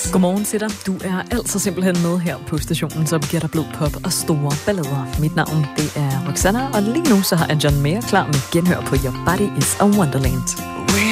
Godmorgen til dig. Du er altså simpelthen med her på stationen, som giver dig blod pop og store ballader. Mit navn, det er Roxanna, og lige nu så har jeg John Mayer klar med genhør på Your Body is a Wonderland.